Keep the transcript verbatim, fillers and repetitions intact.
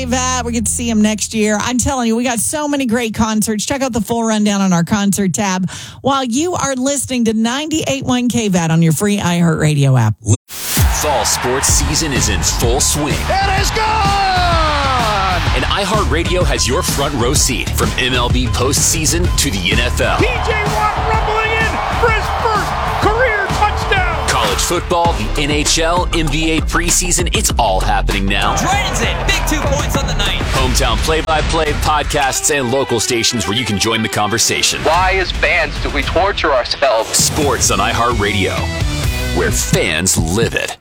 That we get to see him next year. I'm telling you, we got so many great concerts. Check out the full rundown on our concert tab while you are listening to ninety-eight point one K V A T on your free iHeartRadio app. Fall sports season is in full swing. It is gone! And iHeartRadio has your front row seat from M L B postseason to the N F L. P J Watt rumbling in for his first career touchdown. College football, the N H L, N B A preseason, it's all happening now. Dragons in, big two points on the night. Hometown play-by-play, podcasts, and local stations where you can join the conversation. Why, as fans, do we torture ourselves? Sports on iHeartRadio, where fans live it.